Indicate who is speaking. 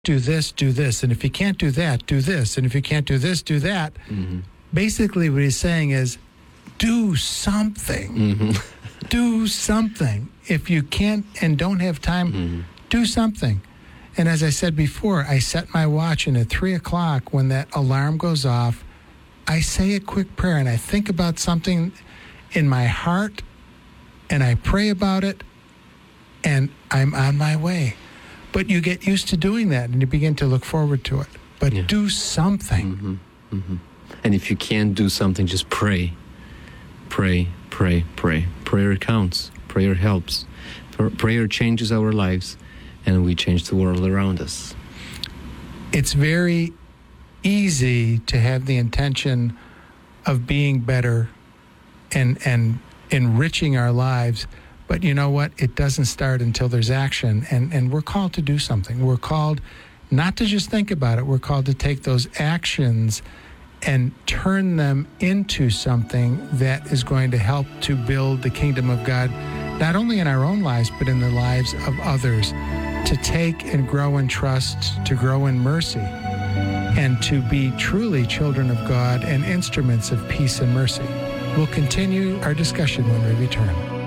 Speaker 1: do this. And if you can't do that, do this. And if you can't do this, do that.
Speaker 2: Mm-hmm.
Speaker 1: Basically, what he's saying is, do something.
Speaker 2: Mm-hmm.
Speaker 1: Do something. If you can't and don't have time,
Speaker 2: Mm-hmm.
Speaker 1: do something. And as I said before, I set my watch, and at 3 o'clock, when that alarm goes off, I say a quick prayer, and I think about something in my heart, and I pray about it, and I'm on my way. But you get used to doing that, and you begin to look forward to it. But
Speaker 2: Yeah.
Speaker 1: do something.
Speaker 2: Mm-hmm. Mm-hmm. And if you can't do something, just pray. Pray, pray, pray. Prayer counts. Prayer helps. Prayer changes our lives, and we change the world around us.
Speaker 1: It's very easy to have the intention of being better and enriching our lives. But you know what? It doesn't start until there's action. And we're called to do something. We're called not to just think about it. We're called to take those actions and turn them into something that is going to help to build the kingdom of God, not only in our own lives, but in the lives of others, to take and grow in trust, to grow in mercy, and to be truly children of God and instruments of peace and mercy. We'll continue our discussion when we return.